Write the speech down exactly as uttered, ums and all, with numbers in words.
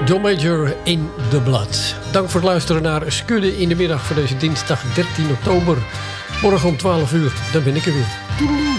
John Major in the Blood. Dank voor het luisteren naar Skudde in de middag voor deze dinsdag dertien oktober. Morgen om twaalf uur, dan ben ik er weer. Doei!